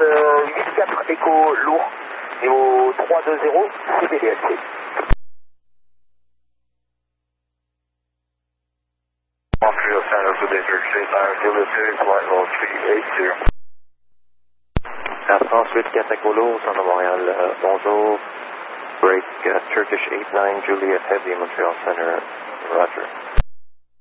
84 écho lourd, niveau 320, CBDLC. Montreal Center for District 3902, flight level 380. Air France 84 écho lourd, centre de Montréal, bonjour. Break Turkish 89 Juliet Heavy, Montreal Center, Roger.